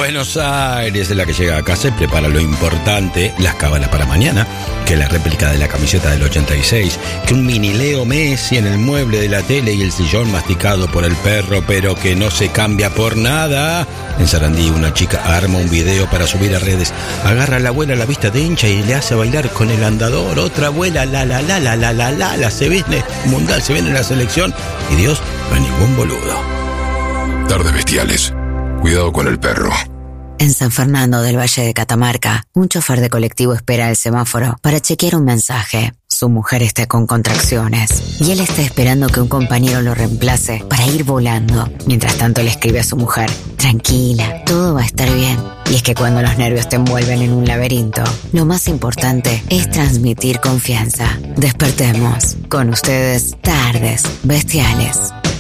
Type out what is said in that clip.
Buenos Aires es la que llega a casa y prepara lo importante, las cábalas para mañana, que la réplica de la camiseta del 86, que un mini Leo Messi en el mueble de la tele y el sillón masticado por el perro, pero que no se cambia por nada. En Sarandí una chica arma un video para subir a redes, agarra a la abuela a la vista de hincha y le hace bailar con el andador. Otra abuela, se viene mundial, se viene la selección y Dios, no hay ningún boludo. Tardes bestiales. Cuidado con el perro. En San Fernando del Valle de Catamarca, un chofer de colectivo espera el semáforo para chequear un mensaje. Su mujer está con contracciones y él está esperando que un compañero lo reemplace para ir volando. Mientras tanto le escribe a su mujer: tranquila, todo va a estar bien. Y es que cuando los nervios te envuelven en un laberinto, lo más importante es transmitir confianza. Despertemos. Con ustedes, Tardes Bestiales.